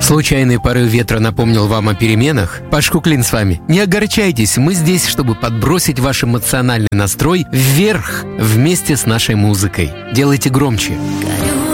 Случайный порыв ветра напомнил вам о переменах? Паш Куклин с вами. Не огорчайтесь, мы здесь, чтобы подбросить ваш эмоциональный настрой вверх вместе с нашей музыкой. Делайте громче. Горю